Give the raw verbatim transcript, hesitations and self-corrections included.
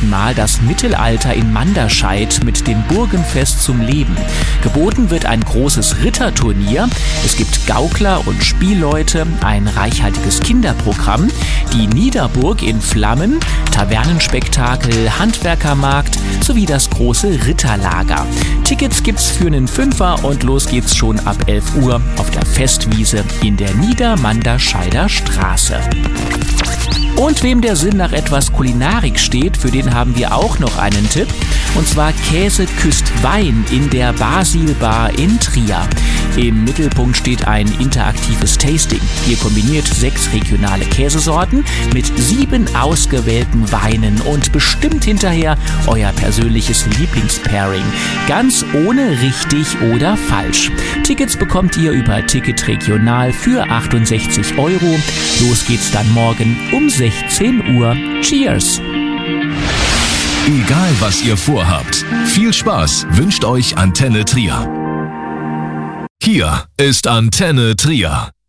ersten Mal das Mittelalter in Manderscheid mit dem Burgenfest zum Leben. Geboten wird ein großes Ritterturnier, es gibt Gaukler und Spielleute, ein reichhaltiges Kinderprogramm, die Niederburg in Flammen, Tavernenspektakel, Handwerkermarkt sowie das große Ritterlager. Tickets gibt's für einen Fünfer und los geht's schon ab elf Uhr auf der Festwiese in der Niedermanderscheider Straße. Und wem der Sinn nach etwas Kulinarik steht, für den haben wir auch noch einen Tipp. Und zwar Käse küsst Wein in der Basil Bar in Trier. Im Mittelpunkt steht ein interaktives Tasting. Ihr kombiniert sechs regionale Käsesorten mit sieben ausgewählten Weinen und bestimmt hinterher euer persönliches Lieblingspairing. Ganz ohne richtig oder falsch. Tickets bekommt ihr über Ticket Regional für achtundsechzig Euro. Los geht's dann morgen um sechzehn Uhr. Cheers! Egal was ihr vorhabt, viel Spaß wünscht euch Antenne Trier. Hier ist Antenne Trier.